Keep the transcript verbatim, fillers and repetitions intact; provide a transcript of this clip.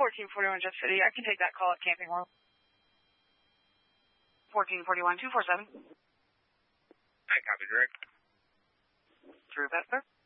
fourteen forty-one Jeff City. I can take that call at Camping World. fourteen forty-one, two four seven. I copy, direct. True, that, sir.